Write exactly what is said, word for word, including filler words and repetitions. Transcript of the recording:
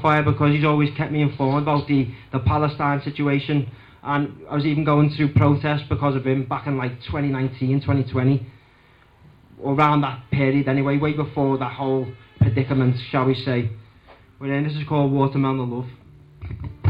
Starfire because he's always kept me informed about the, the Palestine situation, and I was even going through protests because of him back in like twenty nineteen, twenty twenty, around that period anyway, way before that whole predicament, shall we say. But then this is called Watermelon Love.